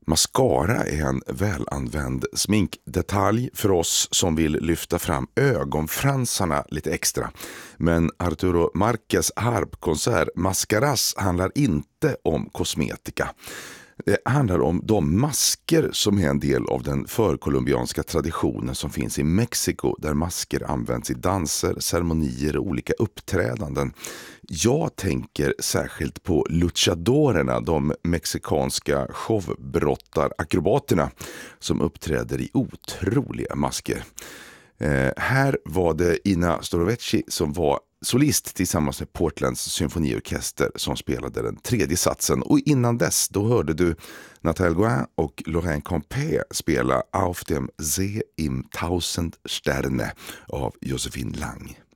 Mascara är en välanvänd sminkdetalj för oss som vill lyfta fram ögonfransarna lite extra. Men Arturo Marquez harpkonsert Mascaras handlar inte om kosmetika. Det handlar om de masker som är en del av den förkolumbianska traditionen som finns i Mexiko, där masker används i danser, ceremonier och olika uppträdanden. Jag tänker särskilt på luchadorerna, de mexikanska showbrottar-akrobaterna som uppträder i otroliga masker. Här var det Ina Storoveci som var solist tillsammans med Portlands symfoniorkester som spelade den tredje satsen. Och innan dess då hörde du Nathalie Gouin och Laurent Campé spela Auf dem See im Tausend Sterne av Josephine Lang.